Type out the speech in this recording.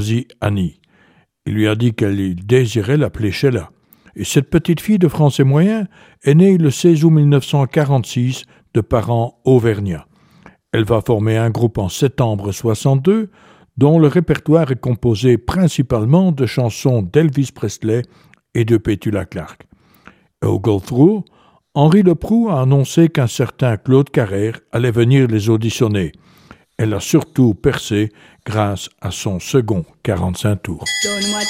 Annie. Il lui a dit qu'elle désirait l'appeler Sheila. Et cette petite fille de français moyen est née le 16 août 1946 de parents auvergnats. Elle va former un groupe en septembre 62, dont le répertoire est composé principalement de chansons d'Elvis Presley et de Petula Clark. Au Go Through, Henri Leproux a annoncé qu'un certain Claude Carrère allait venir les auditionner. Elle a surtout percé grâce à son second 45 tours. Donne-moi